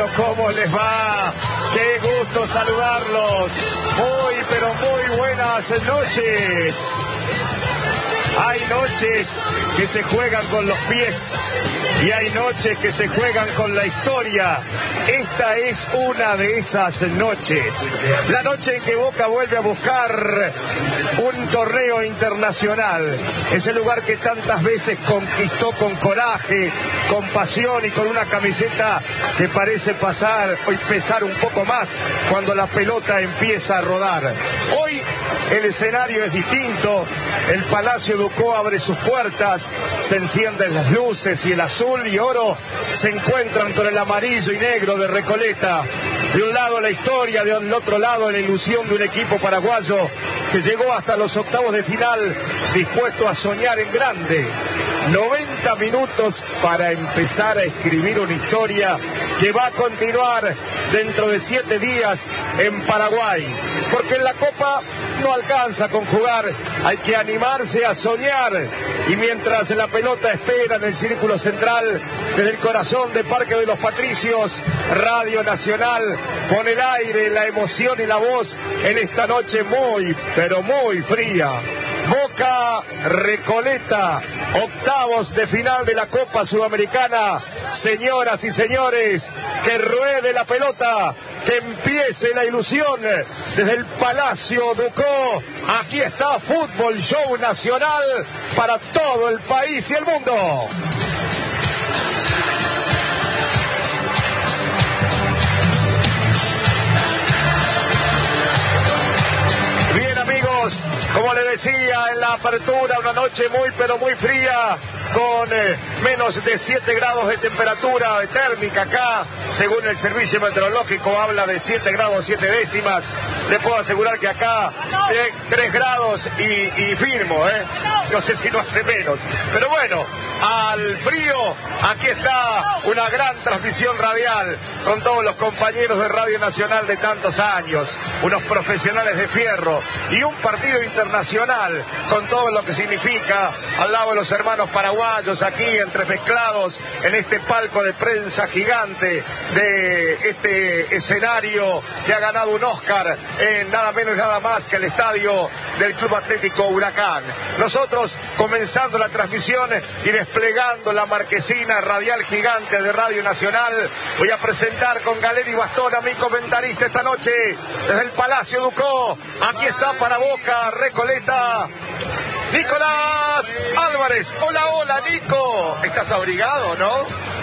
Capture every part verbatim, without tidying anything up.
pero ¿cómo les va? ¡Qué gusto saludarlos! Muy, pero muy buenas noches. Hay noches que se juegan con los pies y hay noches que se juegan con la historia. Esta es una de esas noches. La noche en que Boca vuelve a buscar un torneo internacional. Ese lugar que tantas veces conquistó con coraje, con pasión y con una camiseta que parece pasar y pesar un poco más cuando la pelota empieza a rodar. Hoy el escenario es distinto. El Palacio Ducó abre sus puertas, se encienden las luces y el azul y oro se encuentran con el amarillo y negro de Recoleta. De un lado la historia, del otro lado la ilusión de un equipo paraguayo que llegó hasta los octavos de final dispuesto a soñar en grande. noventa minutos para empezar a escribir una historia que va a continuar dentro de siete días en Paraguay. Porque en la Copa no alcanza con jugar, hay que animarse a soñar. Y mientras la pelota espera en el círculo central, desde el corazón de Parque de los Patricios, Radio Nacional pone el aire, la emoción y la voz en esta noche muy, pero muy fría. Boca Recoleta, octavos de final de la Copa Sudamericana. Señoras y señores, que ruede la pelota, que empiece la ilusión desde el Palacio Ducó. Aquí está Fútbol Show Nacional para todo el país y el mundo. Bien, amigos, como le decía en la apertura, una noche muy pero muy fría, con eh, menos de siete grados de temperatura de térmica acá, según el servicio meteorológico habla de siete grados siete décimas. Le puedo asegurar que acá eh, tres grados y, y firmo, ¿eh? No sé si no hace menos. Pero bueno, al frío, aquí está una gran transmisión radial con todos los compañeros de Radio Nacional de tantos años, unos profesionales de fierro y un partido internacional con todo lo que significa al lado de los hermanos paraguayos aquí entremezclados en este palco de prensa gigante de este escenario que ha ganado un Oscar en nada menos y nada más que el estadio del Club Atlético Huracán. Nosotros comenzando la transmisión y desplegando la marquesina radial gigante de Radio Nacional, voy a presentar con Galeri Bastón a mi comentarista esta noche desde el Palacio Ducó. Aquí está para Boca Recoleta, Nicolás Álvarez. Hola, hola, Nico. Estás abrigado, ¿no?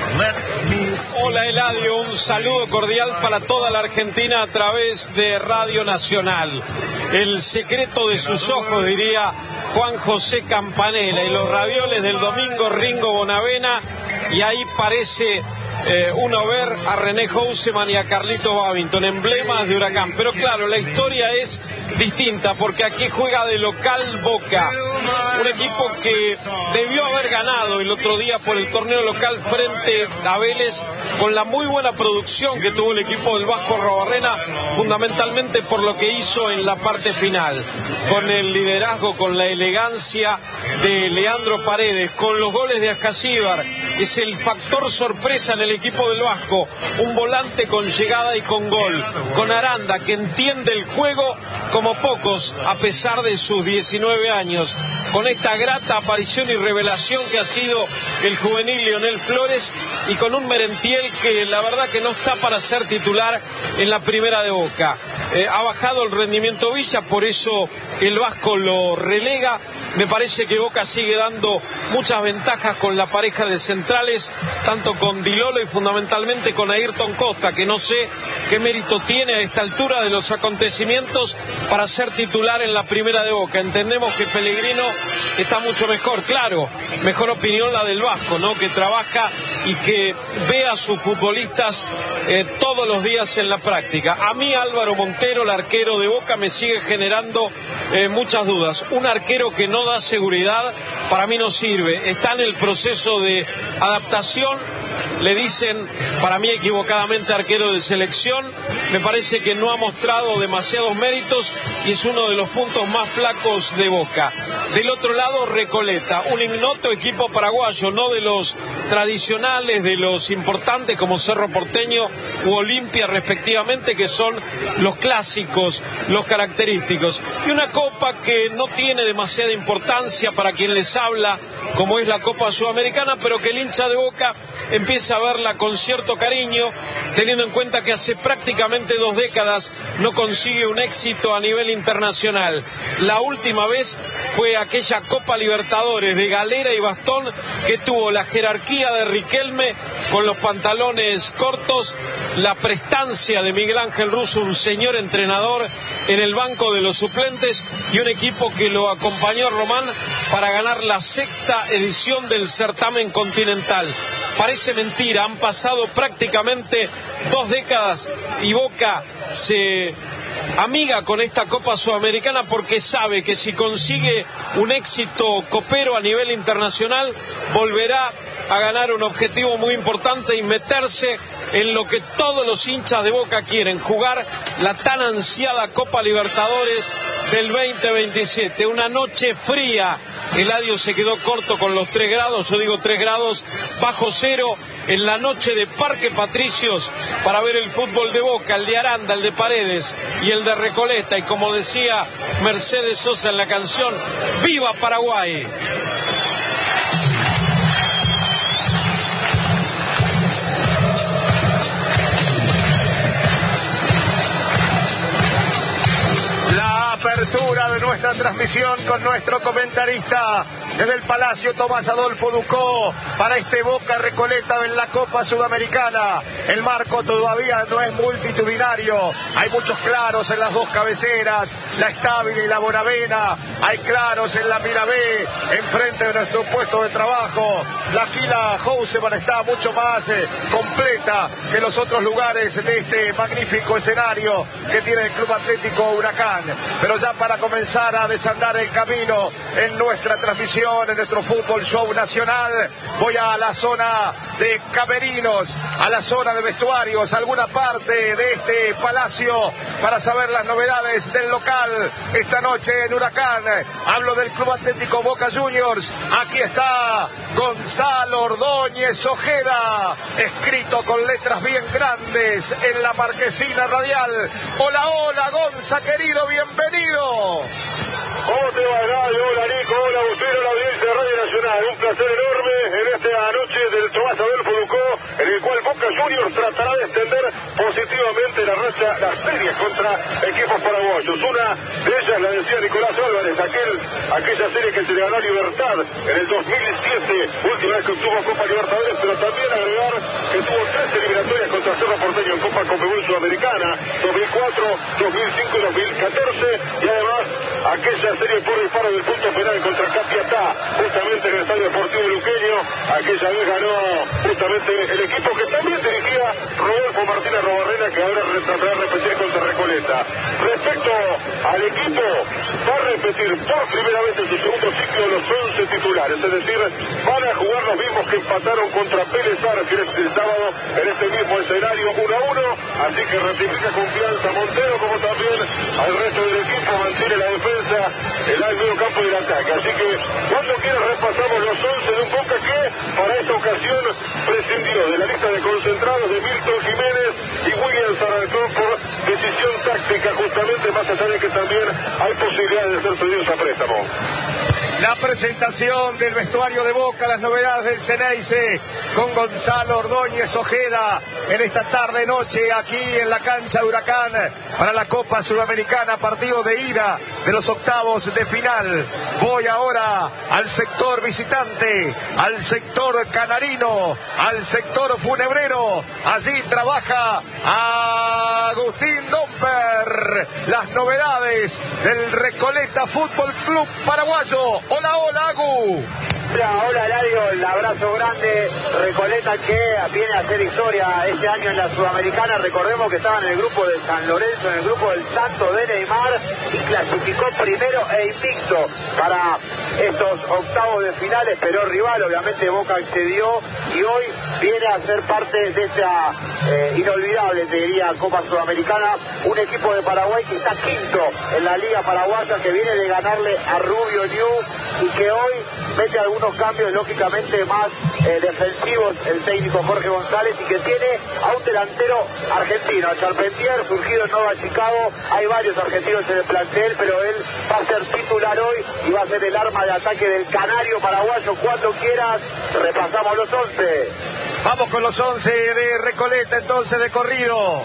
Hola, Eladio. Un saludo cordial para toda la Argentina a través de Radio Nacional. El secreto de sus ojos, diría Juan José Campanella, y los ravioles del domingo Ringo Bonavena, y ahí parece eh, uno ver a René Houseman y a Carlito Babington, emblemas de Huracán. Pero claro, la historia es distinta porque aquí juega de local Boca, un equipo que debió haber ganado el otro día por el torneo local frente a Vélez, con la muy buena producción que tuvo el equipo del Vasco Arruabarrena, fundamentalmente por lo que hizo en la parte final, con el liderazgo, con la elegancia de Leandro Paredes, con los goles de Ascasíbar. Es el factor sorpresa en el equipo del Vasco, un volante con llegada y con gol, con Aranda, que entiende el juego como pocos a pesar de sus diecinueve años, con esta grata aparición y revelación que ha sido el juvenil Lionel Flores, y con un Merentiel que la verdad que no está para ser titular en la primera de Boca. Eh, ha bajado el rendimiento Villa, por eso el Vasco lo relega. Me parece que Boca sigue dando muchas ventajas con la pareja de centrales, tanto con Di Lolo y fundamentalmente con Ayrton Costa, que no sé qué mérito tiene a esta altura de los acontecimientos para ser titular en la primera de Boca. Entendemos que Pellegrino está mucho mejor, claro, mejor opinión la del Vasco, ¿no? Que trabaja y que ve a sus futbolistas eh, todos los días en la práctica. A mí Álvaro Montero, el arquero de Boca, me sigue generando eh, muchas dudas. Un arquero que no da seguridad, para mí no sirve. Está en el proceso de adaptación le dicen, para mí equivocadamente, arquero de selección. Me parece que no ha mostrado demasiados méritos y es uno de los puntos más flacos de Boca. Del otro lado, Recoleta, un ignoto equipo paraguayo, no de los tradicionales, de los importantes como Cerro Porteño u Olimpia respectivamente, que son los clásicos, los característicos. Y una copa que no tiene demasiada importancia para quien les habla, como es la Copa Sudamericana, pero que el hincha de Boca empieza a verla con cierto cariño, teniendo en cuenta que hace prácticamente dos décadas no consigue un éxito a nivel internacional. La última vez fue aquella Copa Libertadores de galera y bastón que tuvo la jerarquía de Riquelme con los pantalones cortos, la prestancia de Miguel Ángel Russo, un señor entrenador en el banco de los suplentes, y un equipo que lo acompañó Román para ganar la sexta edición del certamen continental. Parece mentira, han pasado prácticamente dos décadas y Boca se amiga con esta Copa Sudamericana porque sabe que si consigue un éxito copero a nivel internacional, volverá a ganar un objetivo muy importante y meterse en lo que todos los hinchas de Boca quieren, jugar la tan ansiada Copa Libertadores del veinte veintisiete. Una noche fría, Eladio se quedó corto con los tres grados, yo digo tres grados bajo cero, en la noche de Parque Patricios, para ver el fútbol de Boca, el de Aranda, el de Paredes y el de Recoleta. Y como decía Mercedes Sosa en la canción, ¡viva Paraguay! Apertura de nuestra transmisión con nuestro comentarista desde el Palacio, Tomás Adolfo Ducó, para este Boca Recoleta en la Copa Sudamericana. El marco todavía no es multitudinario, hay muchos claros en las dos cabeceras, la Estávila y la Bonavena, hay claros en la Mirabé, enfrente de nuestro puesto de trabajo. La fila Houseman está mucho más eh, completa que los otros lugares de este magnífico escenario que tiene el Club Atlético Huracán. Pero ya para comenzar a desandar el camino en nuestra transmisión, en nuestro fútbol show nacional, voy a la zona de camerinos, a la zona de vestuarios, alguna parte de este palacio, para saber las novedades del local esta noche en Huracán. Hablo del Club Atlético Boca Juniors. Aquí está Gonzalo Ordóñez Ojeda, escrito con letras bien grandes en la marquesina radial. Hola, hola, Gonza, querido, bienvenido. ¿Cómo te va, Eladio? Hola, Nico, hola, Agustín, hola, audiencia de Radio Nacional. Un placer enorme en esta noche del Tomás Adolfo Ducó, en el cual Boca Juniors tratará de extender positivamente la racha, las series contra equipos paraguayos. Una de ellas la decía Nicolás Álvarez, aquel, aquella serie que se le ganó a Libertad en el dos mil siete, última vez que obtuvo Copa Libertadores, pero también agregar que tuvo tres eliminatorias contra Cerro Porteño en Copa Conmebol Sudamericana, dos mil cuatro, dos mil cinco y dos mil catorce, y además aquella serie por el paro del punto penal contra Capiatá, justamente en el Estadio Deportivo Luqueño. Aquella vez ganó justamente el equipo que también dirigía Rodolfo Martínez Robarrena, que ahora tratará de repetir contra Recoleta. Respecto al equipo, va a repetir por primera vez en su segundo ciclo los once titulares, es decir, van a jugar los mismos que empataron contra Vélez Arfield el sábado en este mismo escenario uno a uno, así que ratifica confianza Montero, como también al resto del equipo, mantiene la defensa, el medio campo y el ataque. Así que cuando quieras repasamos los once de un Boca que para esta ocasión prescindió de la lista de concentrados de Milton Jiménez y William Zarancón por decisión táctica, justamente, más allá de que también hay posibilidades de ser pedidos a préstamo. La presentación del vestuario de Boca, las novedades del Ceneice, con Gonzalo Ordóñez Ojeda en esta tarde noche aquí en la cancha de Huracán para la Copa Sudamericana, partido de ida de los octavos de final. Voy ahora al sector visitante, al sector canarino, al sector funebrero. Allí trabaja Agustín Domper. Las novedades del Recoleta Fútbol Club Paraguayo. Hola, hola, Agu. Hola, hola Eladio, el abrazo grande. Recoleta que viene a hacer historia este año en la Sudamericana. Recordemos que estaba en el grupo de San Lorenzo, en el grupo del Santo de Neymar, y clasificó primero e invicto para estos octavos de finales, pero rival, obviamente Boca accedió y hoy viene a ser parte de esta eh, inolvidable, te diría, Copa Sudamericana. Un equipo de Paraguay que está quinto en la Liga Paraguaya, que viene de ganarle a Rubio New y que hoy mete algunos cambios lógicamente más eh, defensivos el técnico Jorge González, y que tiene a un delantero argentino, a Charpentier, surgido en Nueva Chicago. Hay varios argentinos en el plantel, pero él va a ser titular hoy y va a ser el arma de ataque del canario paraguayo. Cuando quieras, repasamos los once. Vamos con los once de Recoleta, entonces, de corrido.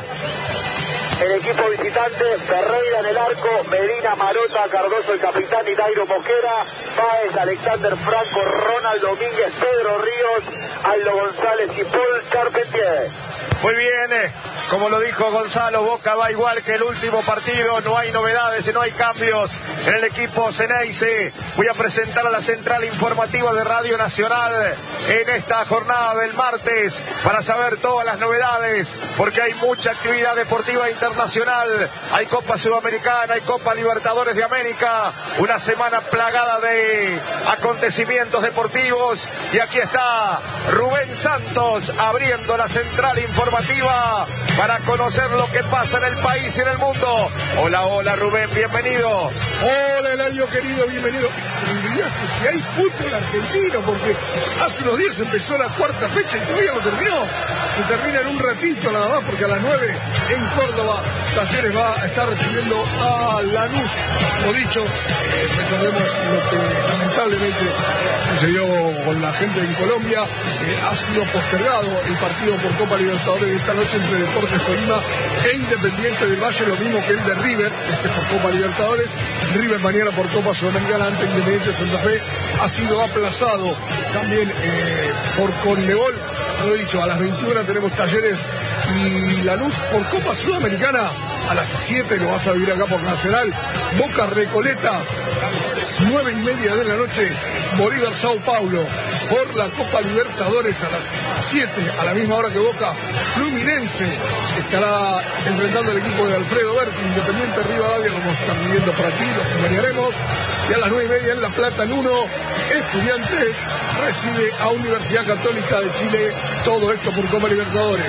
El equipo visitante, Ferreira en el arco, Medina, Marota, Cardoso el capitán y Dairo Mosquera, Páez, Alexander Franco, Ronald Domínguez, Pedro Ríos, Aldo González y Paul Charpentier. Muy bien, eh, como lo dijo Gonzalo, Boca va igual que el último partido, no hay novedades y no hay cambios en el equipo Ceneice. Voy a presentar a la central informativa de Radio Nacional en esta jornada del martes para saber todas las novedades, porque hay mucha actividad deportiva internacional, hay Copa Sudamericana, hay Copa Libertadores de América, una semana plagada de acontecimientos deportivos, y aquí está Rubén Santos abriendo la central informativa para conocer lo que pasa en el país y en el mundo. Hola, hola Rubén, bienvenido. Hola Eladio querido, bienvenido. Me olvidaste que hay fútbol argentino, porque hace unos días empezó la cuarta fecha y todavía no terminó. Se termina en un ratito nada más, porque a las nueve en Córdoba Talleres va a estar recibiendo a Lanús. Como dicho, eh, recordemos lo que lamentablemente sucedió con la gente en Colombia. Eh, ha sido postergado el partido por Copa Libertadores de esta noche entre Deportes Tolima e Independiente del Valle, lo mismo que el de River, este por Copa Libertadores. River mañana por Copa Sudamericana ante Independiente de Santa Fe ha sido aplazado también eh, por Conmebol. Lo he dicho, a las veintiuna tenemos Talleres y Lanús por Copa Sudamericana. A las siete lo vas a vivir acá por Nacional. Boca Recoleta, nueve y media de la noche, Bolívar Sao Paulo. Por la Copa Libertadores a las siete, a la misma hora que Boca, Fluminense estará enfrentando al equipo de Alfredo Berti, Independiente Rivadavia, como están viviendo por aquí, los acompañaremos. Y a las nueve y media en La Plata, en uno, Estudiantes recibe a Universidad Católica de Chile. Todo esto por Copa Libertadores.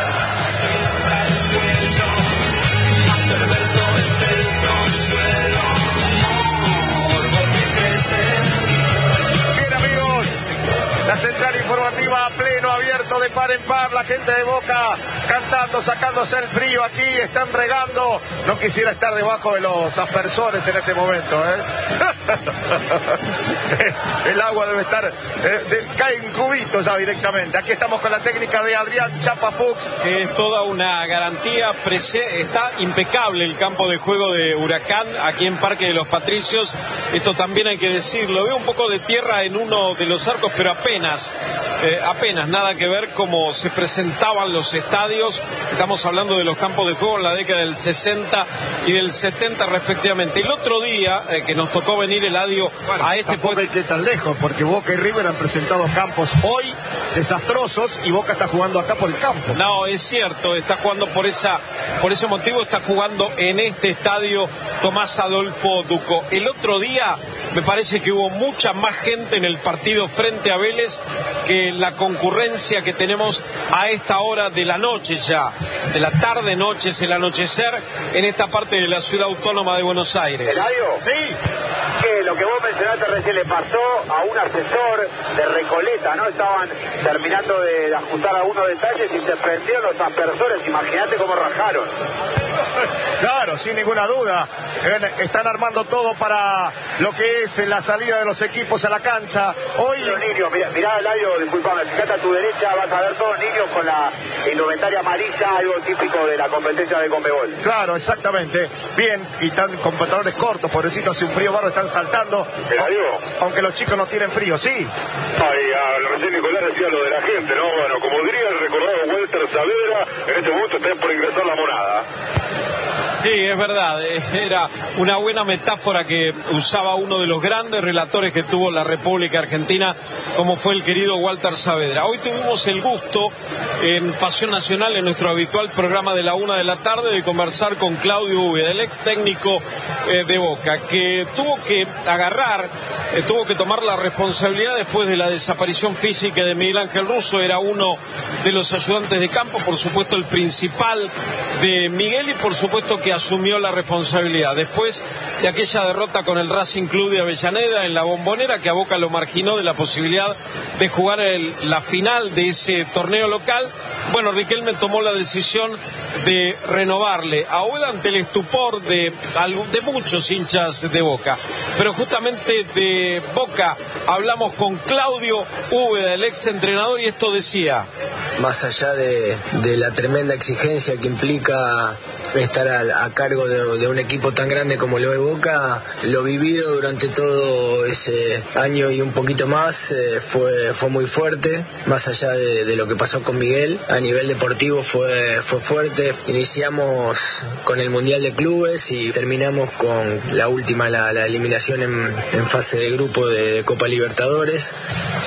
La central informativa a pleno, abierto de par en par, la gente de Boca cantando, sacándose el frío aquí, están regando. No quisiera estar debajo de los aspersores en este momento, ¿eh? El agua debe estar, eh, de, cae en cubitos ya directamente. Aquí estamos con la técnica de Adrián Chapa Fuchs. Que es toda una garantía, está impecable el campo de juego de Huracán aquí en Parque de los Patricios. Esto también hay que decirlo. Veo un poco de tierra en uno de los arcos, pero apenas, eh, apenas, nada que ver cómo se presentaban los estadios. Estamos hablando de los campos de juego en la década del sesenta y del setenta respectivamente. El otro día eh, que nos tocó venir Eladio bueno, a este tampoco hay que ir tan lejos, porque Boca y River han presentado campos hoy desastrosos y Boca está jugando acá por el campo. No, es cierto, está jugando por esa, por ese motivo, está jugando en este estadio Tomás Adolfo Ducó. El otro día me parece que hubo mucha más gente en el partido frente a Vélez que la concurrencia que tenemos a esta hora de la noche ya, de la tarde noche, es el anochecer en esta parte de la ciudad autónoma de Buenos Aires. ¿Eladio? Sí. Que lo que vos mencionaste recién le pasó a un asesor de Recoleta, ¿no? Estaban terminando de, de ajustar algunos detalles y se prendieron los aspersores. Imagínate cómo rajaron. Claro, sin ninguna duda. Están armando todo para lo que es la salida de los equipos a la cancha. Hoy... Los niños, mirá, mirá Eladio, disculpame, fíjate a tu derecha, vas a ver todos niños con la indumentaria amarilla, algo típico de la competencia de Conmebol. Claro, exactamente. Bien, y están con pantalones cortos, pobrecitos, hace un frío barro, están saltando. ¿Eladio? Aunque los chicos no tienen frío, sí. Ay, a, recién Nicolás decía lo de la gente, ¿no? Bueno, como diría el recordado Walter Saavedra, en este momento está por ingresar la monada. Sí, es verdad, era una buena metáfora que usaba uno de los grandes relatores que tuvo la República Argentina, como fue el querido Walter Saavedra. Hoy tuvimos el gusto en Pasión Nacional, en nuestro habitual programa de la una de la tarde, de conversar con Claudio Úbeda, el ex técnico eh, de Boca, que tuvo que agarrar, eh, tuvo que tomar la responsabilidad después de la desaparición física de Miguel Ángel Russo. Era uno de los ayudantes de campo, por supuesto el principal de Miguel, y por supuesto que asumió la responsabilidad después de aquella derrota con el Racing Club de Avellaneda en la Bombonera, que a Boca lo marginó de la posibilidad de jugar el, la final de ese torneo local. Bueno, Riquelme tomó la decisión de renovarle a Úbeda ante el estupor de, de muchos hinchas de Boca. Pero justamente de Boca hablamos con Claudio Úbeda, el ex entrenador, y esto decía: más allá de, de la tremenda exigencia que implica estar a, a cargo de, de un equipo tan grande como lo de Boca, lo vivido durante todo ese año y un poquito más eh, fue, fue muy fuerte. Más allá de, de lo que pasó con Miguel, a nivel deportivo fue, fue fuerte. Iniciamos con el Mundial de Clubes y terminamos con la última, la, la eliminación en, en fase de grupo de, de Copa Libertadores.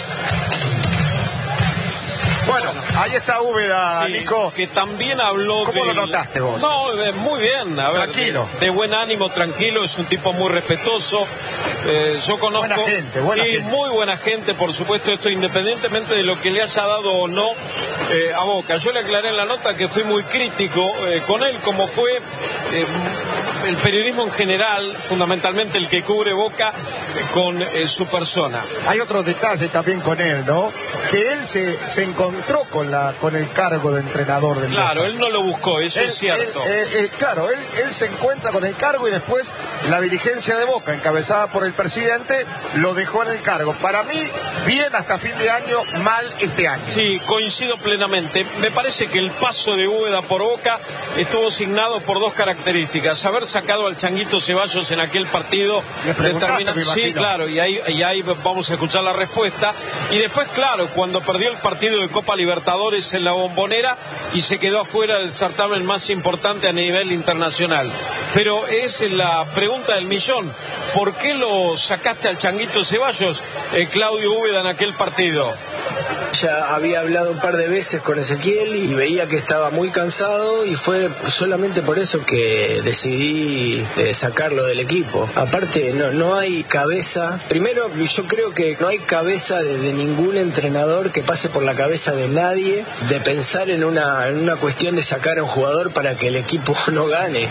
Bueno, ahí está Úbeda, sí, Nico. Que también habló. ¿Cómo del... lo notaste vos? No, eh, muy bien. A ver, tranquilo. De, de buen ánimo, tranquilo. Es un tipo muy respetuoso. Eh, yo conozco. Buena gente, buena sí, gente. Muy buena gente, por supuesto. Esto independientemente de lo que le haya dado o no eh, a Boca. Yo le aclaré en la nota que fui muy crítico eh, con él, como fue eh, el periodismo en general, fundamentalmente el que cubre Boca, eh, con eh, su persona. Hay otro detalle también con él, ¿no? Que él se, se encontró con la con el cargo de entrenador del Claro, Boca. Él no lo buscó, eso él, es cierto. Él, eh, eh, claro, él, él se encuentra con el cargo y después la dirigencia de Boca, encabezada por el presidente, lo dejó en el cargo. Para mí, bien hasta fin de año, mal este año. Sí, coincido plenamente. Me parece que el paso de Úbeda por Boca estuvo signado por dos características: haber sacado al Changuito Ceballos en aquel partido determinante. Sí, claro, y ahí, y ahí vamos a escuchar la respuesta. Y después, claro, cuando perdió el partido de Copa Libertadores en la Bombonera y se quedó afuera del certamen más importante a nivel internacional. Pero es la pregunta del millón: ¿por qué lo sacaste al Changuito Ceballos, eh, Claudio Úbeda, en aquel partido? Ya había hablado un par de veces con Ezequiel y veía que estaba muy cansado, y fue solamente por eso que decidí eh, sacarlo del equipo. Aparte, no, no hay cabeza. Primero, yo creo que no hay cabeza de, de ningún entrenador que pase por la cabeza de nadie de pensar en una, en una cuestión de sacar a un jugador para que el equipo no gane.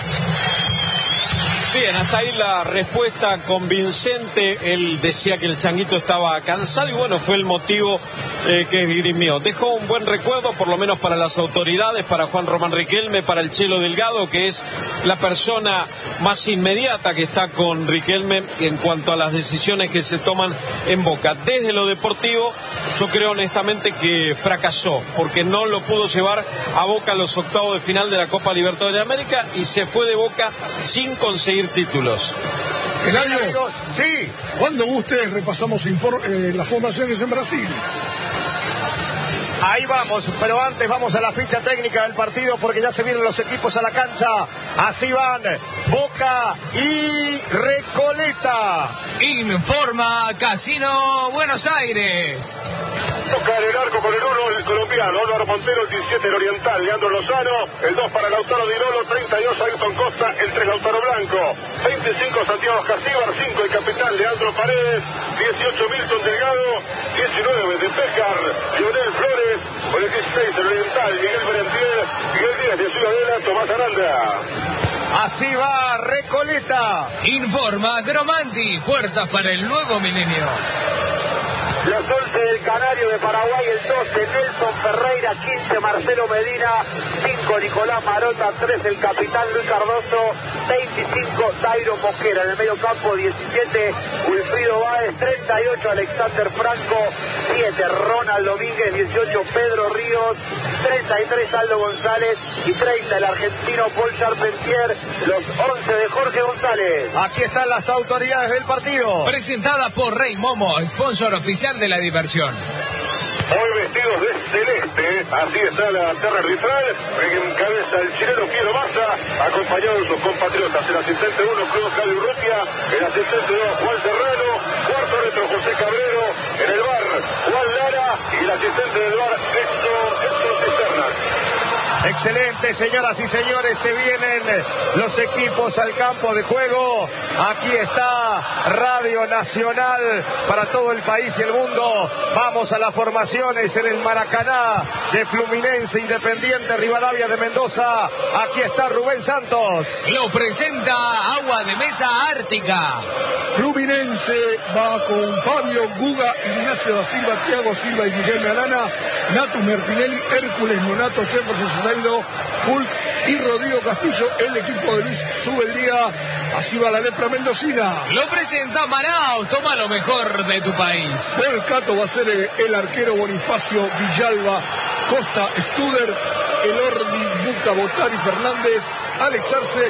Bien, hasta ahí la respuesta convincente. Él decía que el Changuito estaba cansado y bueno, fue el motivo eh, que esgrimió. Dejó un buen recuerdo, por lo menos para las autoridades, para Juan Román Riquelme, para el Chelo Delgado, que es la persona más inmediata que está con Riquelme en cuanto a las decisiones que se toman en Boca. Desde lo deportivo, yo creo honestamente que fracasó, porque no lo pudo llevar a Boca a los octavos de final de la Copa Libertadores de América y se fue de Boca sin conseguir títulos. Eladio, sí. Cuando ustedes repasamos infor- eh, las formaciones en Brasil. Ahí vamos, pero antes vamos a la ficha técnica del partido porque ya se vienen los equipos a la cancha. Así van Boca y Recoleta. Informa Casino Buenos Aires. Toca en el arco con el uno el colombiano Álvaro Montero, el diecisiete el oriental Leandro Lozano, el dos para Lautaro Di Lolo, treinta y dos Ayrton Costa, el tres Lautaro Blanco, veinticinco Santiago Casíbar, cinco el capitán Leandro Paredes, dieciocho Milton Delgado, diecinueve de Péjar, Lionel Flores, con el dieciséis el oriental Miguel Berentier, Miguel Díaz de Ciudadela, Tomás Aranda. Así va Recoleta. Informa Gromanti, puertas para el nuevo milenio. Los once del Canario de Paraguay, el doce Nelson Ferreira, quince Marcelo Medina, cinco Nicolás Marota, tres el capitán Luis Cardoso, veinticinco Dairo Mosquera. En el medio campo diecisiete Wilfrido Báez, treinta y ocho Alexander Franco, siete Ronald Domínguez, dieciocho Pedro Ríos, treinta y tres Aldo González y treinta el argentino Paul Charpentier. Los once de Jorge González. Aquí están las autoridades del partido. Presentada por Rey Momo, sponsor oficial de la diversión. hoy vestidos de celeste. Así está la terna arbitral, en cabeza el chileno Piero Massa, acompañado de sus compatriotas, el asistente uno, Cruz Cali Urrutia, el asistente dos, Juan Serrano, cuarto retro, José Cabrero, en el bar, Juan Lara, y el asistente del bar, Héctor, Héctor Cisternas. Excelente, señoras y señores, se vienen los equipos al campo de juego. Aquí está Radio Nacional para todo el país y el mundo. Vamos a las formaciones en el Maracaná de Fluminense, Independiente, Rivadavia de Mendoza. Aquí está Rubén Santos. Lo presenta Agua de Mesa Ártica. Fluminense va con Fabio, Guga, Ignacio da Silva, Thiago Silva y Guillermo Alana, Natus Martinelli, Hércules, Nonato, Jefferson Soneiro, Hulk y Rodrigo Castillo. El equipo de Luis Subeldía. Así va la lepra mendocina. Lo presenta Manaus, toma lo mejor de tu país. El Cato va a ser el arquero Bonifacio Villalba, Costa Studer, Elordi, Buca, Botari, Fernández, Alex Arce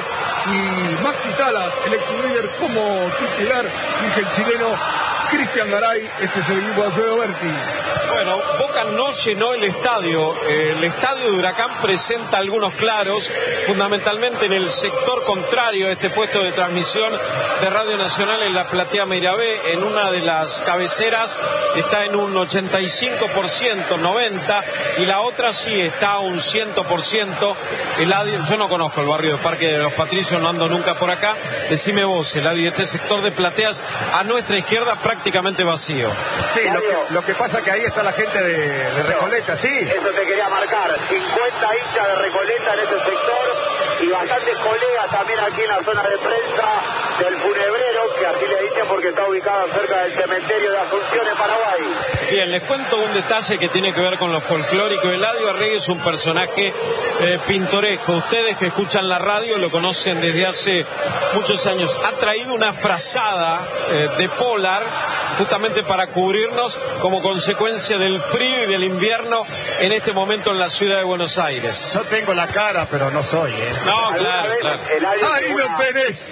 y Maxi Salas, el ex River como titular, y el chileno Cristian Garay. Este es el equipo de Alfredo Berti. Bueno, Boca no llenó el estadio. El estadio de Huracán presenta algunos claros, fundamentalmente en el sector contrario a este puesto de transmisión de Radio Nacional en la platea Meirabé. En una de las cabeceras está en un ochenta y cinco por ciento, noventa por ciento, y la otra sí está a un cien por ciento. Eladio, yo no conozco el barrio de Parque de los Patricios, no ando nunca por acá. Decime vos, Eladio, este sector de plateas a nuestra izquierda prácticamente vacío. Sí, lo que, lo que pasa que ahí está la gente de, de Recoleta, sí. Eso te quería marcar, cincuenta hinchas de Recoleta en ese sector y bastantes colegas también aquí en la zona de prensa del Funebrero, que así le dicen porque está ubicado cerca del cementerio de Asunción en Paraguay. Bien, les cuento un detalle que tiene que ver con lo folclórico. Eladio Arregui es un personaje eh, pintoresco. Ustedes que escuchan la radio lo conocen desde hace muchos años. Ha traído una frazada eh, de Polar justamente para cubrirnos como consecuencia del frío y del invierno en este momento en la ciudad de Buenos Aires. Yo tengo la cara, pero no soy, ¿eh? No, claro, claro. Ahí lo tenés.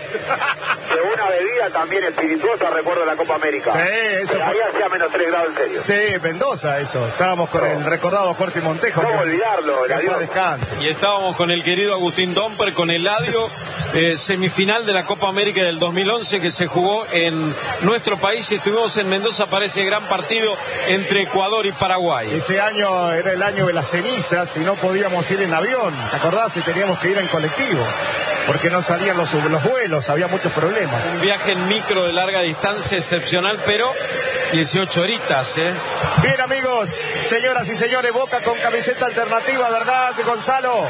De una bebida también espirituosa, recuerdo la Copa América. Sí, eso pero fue... ahí hacía menos tres grados en serio. Sí, Mendoza, eso. Estábamos con no. el recordado Jorge Montejo. No que, olvidarlo, que Eladio. Descanse. Y estábamos con el querido Agustín Domper, con Eladio, eh, semifinal de la Copa América del dos mil once que se jugó en nuestro país y estuvimos en Mendoza para ese gran partido entre Ecuador y Paraguay. Ese año era el año de las cenizas y no podíamos ir en avión, ¿te acordás? Y teníamos que ir en colectivo, porque no salían los, los vuelos, había muchos problemas. Un viaje en micro de larga distancia excepcional, pero dieciocho horitas, ¿eh? Bien, amigos, señoras y señores, Boca con camiseta alternativa, ¿verdad, Gonzalo?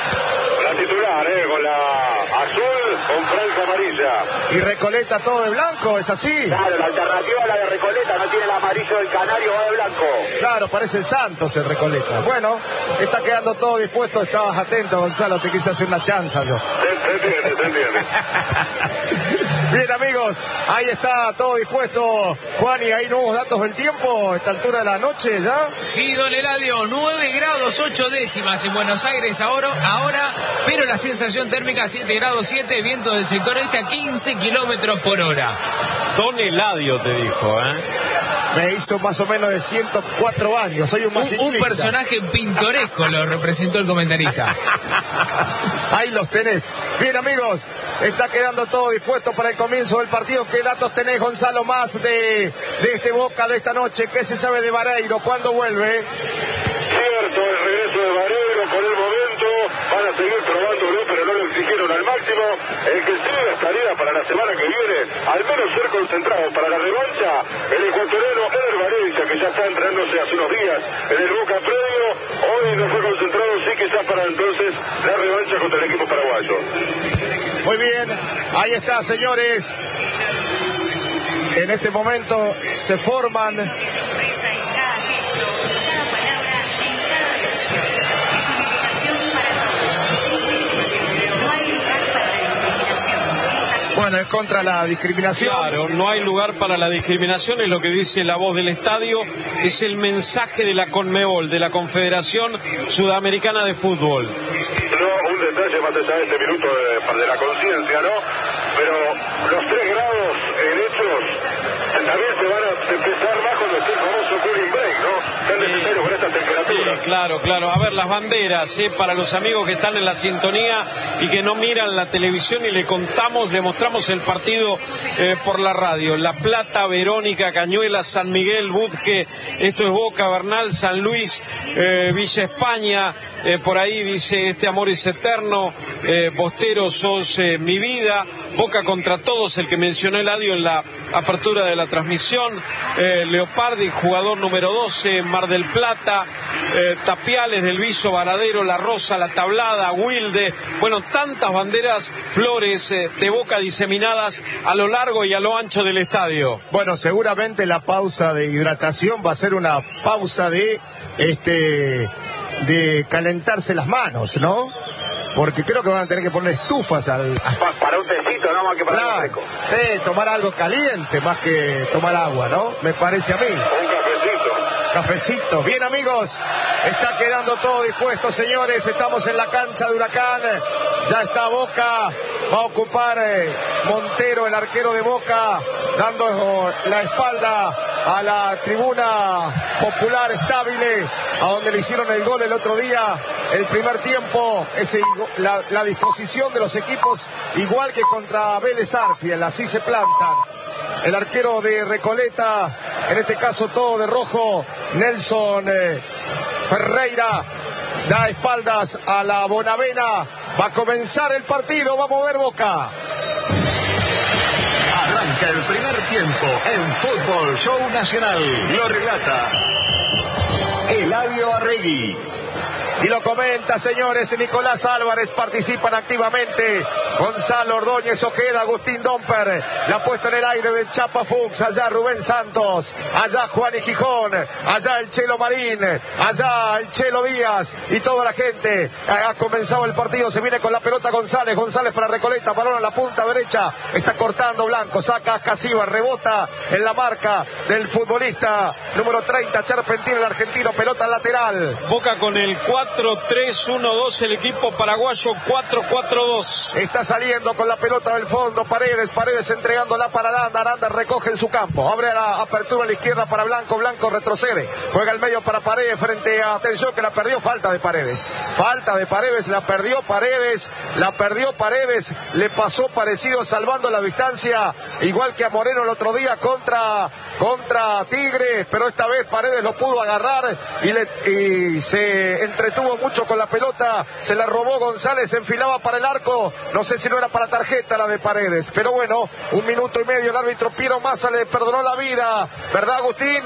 La titular, ¿eh? Con la azul, con franja amarilla. Y Recoleta todo de blanco, ¿es así? Claro, la alternativa a la de Recoleta, no tiene el amarillo del canario, va de blanco. Claro, parece el Santos el Recoleta. Bueno, está quedando todo dispuesto, estabas atento, Gonzalo, te quise hacer una chanza yo. Se entiende, se entiende. Bien, amigos, ahí está todo dispuesto. Juan, ¿y hay nuevos datos del tiempo a esta altura de la noche ya? Sí, don Eladio, nueve grados ocho décimas en Buenos Aires ahora, ahora, pero la sensación térmica siete grados siete, viento del sector este a quince kilómetros por hora. Don Eladio te dijo, ¿eh? Me hizo más o menos de ciento cuatro años, soy un Un, un personaje pintoresco lo representó el comentarista. Ahí los tenés. Bien, amigos, está quedando todo dispuesto para el comienzo del partido. ¿Qué datos tenés, Gonzalo, más de, de este Boca de esta noche? ¿Qué se sabe de Vareiro? ¿Cuándo vuelve? Cierto, el regreso de Vareiro por el momento. Van a seguir probándolo, pero no lo exigieron al máximo. El que sigue estaría para la semana que viene, al menos ser concentrado para la revancha, el ecuatoriano Eder Varela, que ya está entrenándose hace unos días en el Boca previo. Hoy no fue concentrado, sí, quizás para entonces la revancha contra el equipo paraguayo. Muy bien, ahí está, señores. En este momento se forman. Bueno, es contra la discriminación. Claro, no hay lugar para la discriminación, es lo que dice la voz del estadio, es el mensaje de la CONMEBOL, de la Confederación Sudamericana de Fútbol. No, un detalle más allá de este minuto de, de la conciencia, ¿no? Pero los tres grados en hechos también se van a empezar más cuando esté el famoso cooling break, ¿no? tan necesario con estas temperaturas. Sí, claro, claro. A ver, las banderas, ¿eh? Para los amigos que están en la sintonía y que no miran la televisión, y le contamos, le mostramos el partido eh, por la radio. La Plata, Verónica, Cañuelas, San Miguel, Budge, esto es Boca, Bernal, San Luis, eh, Villa España, eh, por ahí dice Este amor es eterno, eh, Bostero, sos eh, mi vida, Boca contra todos, el que mencionó Eladio en la apertura de la transmisión, eh, Leopardi, jugador número doce, Mar del Plata, eh, Tapiales, del Viso, Varadero, La Rosa, La Tablada, Wilde, bueno, tantas banderas, flores eh, de Boca diseminadas a lo largo y a lo ancho del estadio. Bueno, seguramente la pausa de hidratación va a ser una pausa de este de calentarse las manos, ¿no? Porque creo que van a tener que poner estufas al... Pa para un tecito, ¿no? Más que para claro, algo rico. Sí, tomar algo caliente más que tomar agua, ¿no? Me parece a mí. Un cafecito. Cafecito. Bien, amigos, está quedando todo dispuesto, señores. Estamos en la cancha de Huracán. Ya está Boca. Va a ocupar eh, Montero, el arquero de Boca, dando la espalda a la tribuna popular estable, a donde le hicieron el gol el otro día. El primer tiempo, ese, la, la disposición de los equipos, igual que contra Vélez Arfiel, así se plantan. El arquero de Recoleta, en este caso todo de rojo, Nelson eh, Ferreira, da espaldas a la Bonavena. Va a comenzar el partido, va a mover Boca. Arranca el primer tiempo en Fútbol Show Nacional. Lo relata Eladio Arregui. Y lo comenta, señores, Nicolás Álvarez, participan activamente Gonzalo Ordóñez Ojeda, Agustín Domper, la puesta en el aire de Chapa Fuchs, allá Rubén Santos, allá Juan y Gijón, allá el Chelo Marín, allá el Chelo Díaz y toda la gente. Ha comenzado el partido, se viene con la pelota González, González para Recoleta, balón a la punta derecha, está cortando Blanco, saca a Casiva, rebota en la marca del futbolista número treinta, Charpentín, el argentino, pelota lateral. Boca con el cuatro tres uno dos, el equipo paraguayo cuatro cuatro dos. Está saliendo con la pelota del fondo Paredes, Paredes entregándola para Aranda, Aranda recoge en su campo, abre la apertura a la izquierda para Blanco, Blanco retrocede, juega el medio para Paredes frente a, atención que la perdió, falta de Paredes, falta de Paredes, la perdió Paredes, la perdió Paredes, le pasó parecido salvando la distancia, igual que a Moreno el otro día contra, contra Tigre, pero esta vez Paredes lo pudo agarrar y, le, y se entretuvo mucho con la pelota, se la robó González, se enfilaba para el arco, no sé si no era para tarjeta la de Paredes, pero bueno, un minuto y medio, el árbitro Piero Massa le perdonó la vida, ¿verdad, Agustín?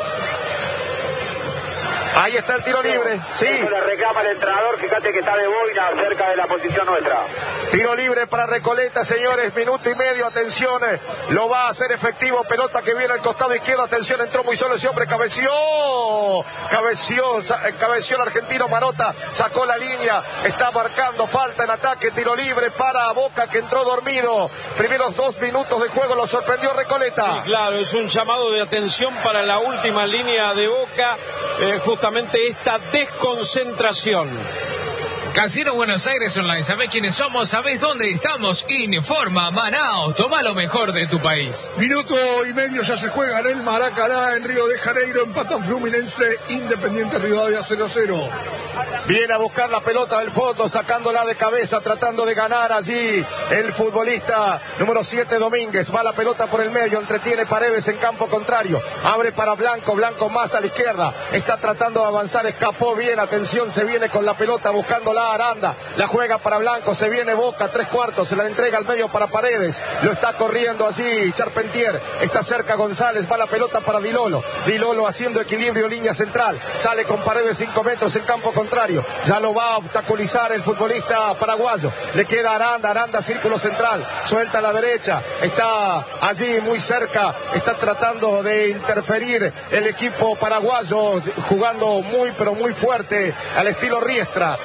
Ahí está el tiro libre, sí. Eso le reclama el entrenador, fíjate que está de boina cerca de la posición nuestra. Tiro libre para Recoleta, señores, minuto y medio, atención, lo va a hacer efectivo, pelota que viene al costado izquierdo, atención, entró muy solo ese hombre, cabeció, cabeció, cabeció el argentino Marota, sacó la línea, está marcando falta en ataque, tiro libre para Boca que entró dormido, primeros dos minutos de juego, lo sorprendió Recoleta. Sí, claro, es un llamado de atención para la última línea de Boca, eh, justamente esta desconcentración. Casino Buenos Aires Online, ¿sabés quiénes somos? ¿Sabés dónde estamos? Informa Manaos, toma lo mejor de tu país. Minuto y medio ya se juega en el Maracaná, en Río de Janeiro, empatan Fluminense, Independiente Rivadavia cero a cero. Viene a buscar la pelota del fondo, sacándola de cabeza, tratando de ganar allí el futbolista número siete Domínguez. Va la pelota por el medio, entretiene Paredes en campo contrario. Abre para Blanco, Blanco más a la izquierda. Está tratando de avanzar, escapó bien, atención, se viene con la pelota buscándola Aranda. La juega para Blanco, se viene Boca, tres cuartos, se la entrega al medio para Paredes. Lo está corriendo allí Charpentier. Está cerca González, va la pelota para Dilolo. Dilolo haciendo equilibrio, línea central. Sale con Paredes cinco metros en campo contrario. Ya lo va a obstaculizar el futbolista paraguayo. Le queda Aranda, Aranda círculo central. Suelta a la derecha. Está allí muy cerca. Está tratando de interferir el equipo paraguayo, jugando muy pero muy fuerte al estilo Riestra. No deja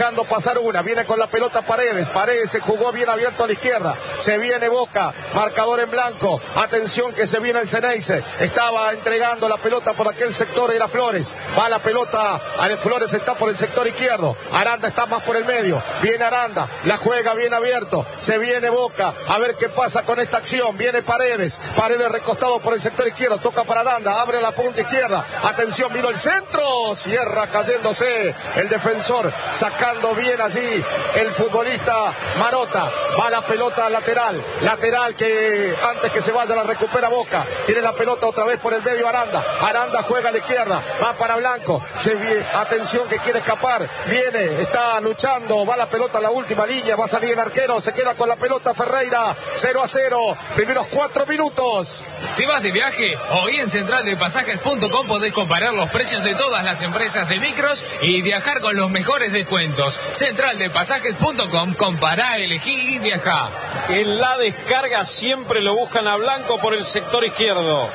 dejando pasar una, viene con la pelota Paredes, Paredes se jugó bien abierto a la izquierda, se viene Boca, marcador en blanco, atención que se viene el Ceneice, estaba entregando la pelota por aquel sector, era Flores, va la pelota, Flores está por el sector izquierdo, Aranda está más por el medio, viene Aranda, la juega bien abierto, se viene Boca, a ver qué pasa con esta acción, viene Paredes, Paredes recostado por el sector izquierdo, toca para Aranda, abre la punta izquierda, atención, vino el centro, cierra cayéndose el defensor, sacando bien allí el futbolista Marota, va la pelota lateral, lateral que antes que se vaya la recupera Boca, tiene la pelota otra vez por el medio Aranda, Aranda juega a la izquierda, va para Blanco, se viene, atención que quiere escapar, viene, está luchando, va la pelota a la última línea, va a salir el arquero, se queda con la pelota Ferreira, cero a cero, primeros cuatro minutos. Si vas de viaje, hoy en central de pasajes punto com podés comparar los precios de todas las empresas de micros y viajar con los mejores descuentos. central de pasajes punto com, compará, elegí y viajá. En la descarga siempre lo buscan a Blanco por el sector izquierdo.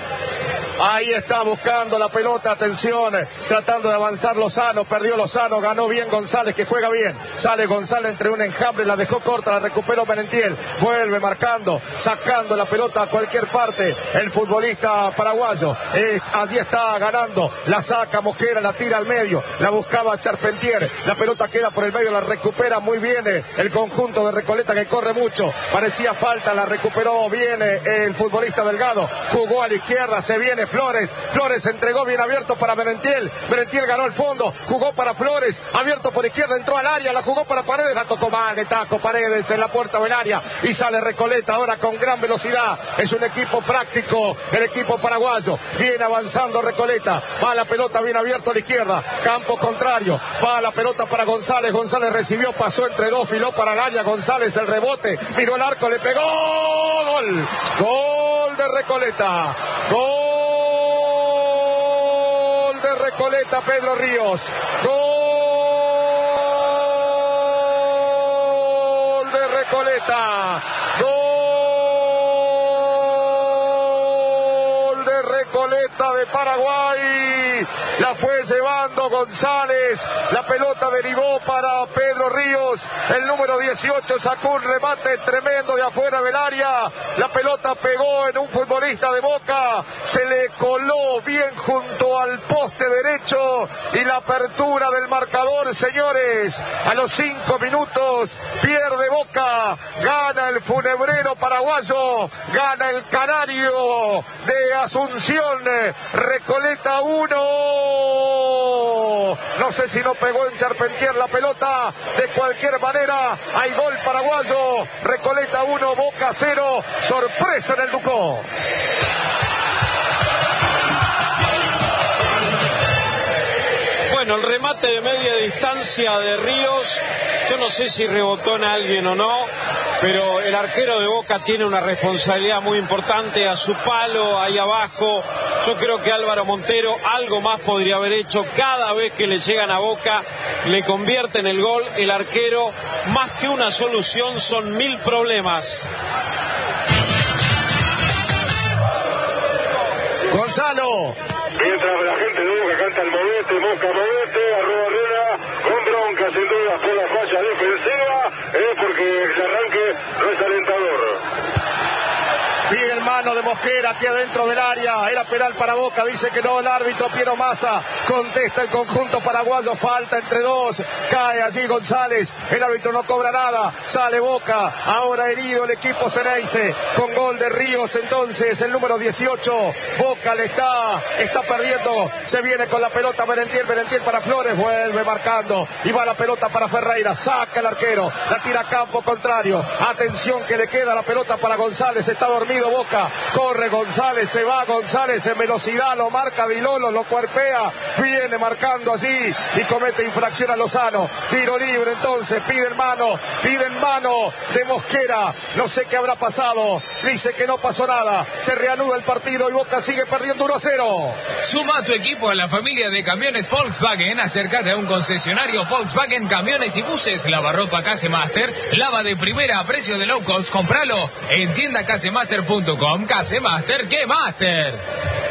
Ahí está buscando la pelota, atención, tratando de avanzar Lozano, perdió Lozano, ganó bien González, que juega bien, sale González entre un enjambre, la dejó corta, la recuperó Merentiel, vuelve marcando, sacando la pelota a cualquier parte, el futbolista paraguayo, eh, allí está ganando, la saca Mosquera, la tira al medio, la buscaba Charpentier, la pelota queda por el medio, la recupera muy bien eh, el conjunto de Recoleta que corre mucho, parecía falta, la recuperó bien eh, el futbolista Delgado, jugó a la izquierda, se viene Flores, Flores entregó bien abierto para Merentiel, Merentiel ganó el fondo, jugó para Flores, abierto por izquierda, entró al área, la jugó para Paredes, la tocó mal de taco Paredes en la puerta del área y sale Recoleta ahora con gran velocidad, es un equipo práctico, el equipo paraguayo, viene avanzando Recoleta, va la pelota bien abierto a la izquierda, campo contrario, va la pelota para González, González recibió, pasó entre dos, filó para el área, González el rebote, miró el arco, le pegó, gol, gol de Recoleta, gol de Recoleta, Pedro Ríos, gol de Recoleta, gol de Recoleta de Paraguay, la fue llevando González, la pelota derivó para Pedro Ríos, el número dieciocho sacó un remate tremendo de afuera del área, la pelota pegó en un futbolista de Boca, se le coló bien junto al poste derecho y la apertura del marcador, señores, a los cinco minutos pierde Boca, gana el funebrero paraguayo, gana el canario de Asunción, Recoleta uno, no sé si no pegó en Charpentier la pelota, de cualquier manera hay gol paraguayo, Recoleta uno, Boca cero, sorpresa en el Ducó. Bueno, el remate de media distancia de Ríos, yo no sé si rebotó en alguien o no, pero el arquero de Boca tiene una responsabilidad muy importante a su palo, ahí abajo. Yo creo que Álvaro Montero algo más podría haber hecho. Cada vez que le llegan a Boca, le convierten el gol. El arquero, más que una solución, son mil problemas. Gonzalo. Mientras la gente de Boca canta el movete, Boca movete, arroba Herrera, con bronca sin duda por la falla defensiva, es porque el arranque no es alentador. Pide el mano de Mosquera aquí adentro del área, era penal para Boca, dice que no el árbitro Piero Massa, contesta el conjunto paraguayo, falta entre dos, cae allí González, el árbitro no cobra nada, sale Boca, ahora herido el equipo Ceneice, con gol de Ríos entonces, el número dieciocho, Boca le está, está perdiendo, se viene con la pelota Merentiel, Merentiel para Flores, vuelve marcando, y va la pelota para Ferreira, saca el arquero, la tira a campo contrario, atención que le queda la pelota para González, está dormido Boca, corre González, se va González en velocidad, lo marca Dilolo, lo cuerpea, viene marcando allí y comete infracción a Lozano, tiro libre entonces, piden mano, piden mano de Mosquera, no sé qué habrá pasado, dice que no pasó nada, se reanuda el partido y Boca sigue perdiendo uno a cero. Suma a tu equipo a la familia de camiones Volkswagen, acércate a un concesionario Volkswagen Camiones y Buses, lavarropa Casemaster, lava de primera a precio de low cost, compralo en tienda casemaster punto com. Casemaster, ¿qué Master?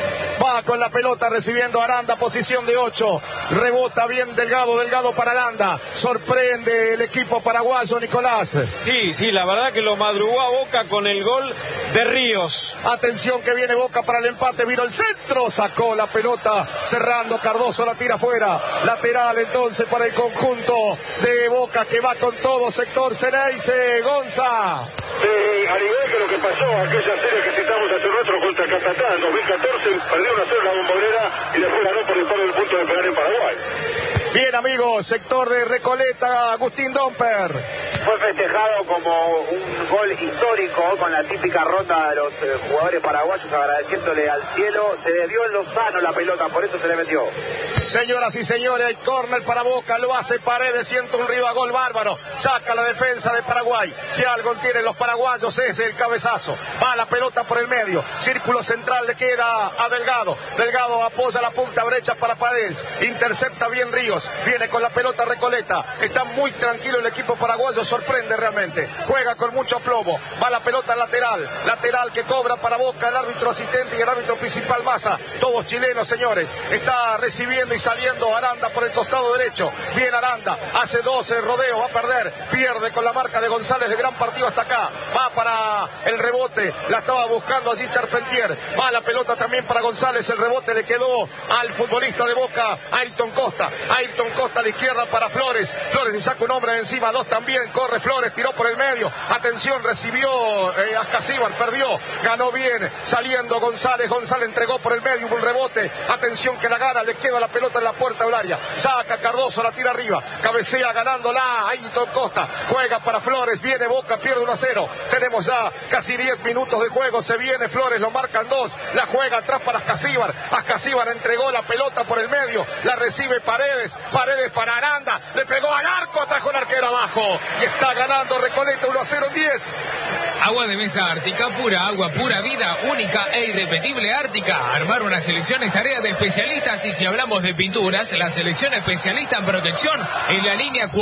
Va con la pelota recibiendo Aranda, posición de ocho. Rebota bien Delgado, Delgado para Aranda. Sorprende el equipo paraguayo, Nicolás. Sí, sí, la verdad que lo madrugó a Boca con el gol de Ríos. Atención que viene Boca para el empate, vino el centro, sacó la pelota, cerrando Cardoso, la tira fuera. Lateral entonces para el conjunto de Boca que va con todo, sector Ceneice, Gonza. Sí, al igual que lo que pasó aquella serie que citamos hace un rato contra Catatá en dos mil catorce, perdió una cero la Bombonera y después ganó por el palo del punto de penal en Paraguay. Bien, amigos, sector de Recoleta, Agustín Domper. Fue festejado como un gol histórico con la típica ronda de los eh, jugadores paraguayos agradeciéndole al cielo. Se le dio en Lozano la pelota, por eso se le metió. Señoras y señores, hay córner para Boca, lo hace Paredes, siente un río a gol bárbaro, saca la defensa de Paraguay. Si algo tienen los paraguayos es el cabezazo. Va la pelota por el medio, círculo central le queda a Delgado. Delgado apoya la punta brecha para Paredes, intercepta bien Ríos, viene con la pelota Recoleta. Está muy tranquilo el equipo paraguayo, sorprende realmente. Juega con mucho aplomo, va la pelota lateral, lateral que cobra para Boca el árbitro asistente y el árbitro principal Massa. Todos chilenos, señores. Está recibiendo y saliendo Aranda por el costado derecho. Bien Aranda, hace doce rodeos, va a perder, pierde con la marca de González, de gran partido hasta acá. Va para el rebote, la estaba buscando allí Charpentier. Va la pelota también para González, el rebote le quedó al futbolista de Boca, Ayrton Costa. Ayrton Costa a la izquierda para Flores. Flores y saca un hombre de encima, dos también, corre Flores, tiró por el medio. Atención, recibió eh, Ascasíbar, perdió, ganó bien, saliendo González, González entregó por el medio, hubo un rebote. Atención que la gana, le queda la pelota en la puerta del área. Saca Cardoso, la tira arriba, cabecea ganándola, Ayrton Costa, juega para Flores, viene Boca, pierde uno a cero. Tenemos ya casi diez minutos de juego, se viene Flores, lo marcan dos, la juega atrás para Ascasíbar. Ascasíbar entregó la pelota por el medio, la recibe Paredes, Paredes para Aranda, le pegó al arco, atajó el arquero abajo y está ganando Recoleta uno a cero en diez. Agua de mesa Ártica, pura agua, pura vida, única e irrepetible Ártica. Armar una selección es tarea de especialistas y si hablamos de pinturas, la selección especialista en protección en la línea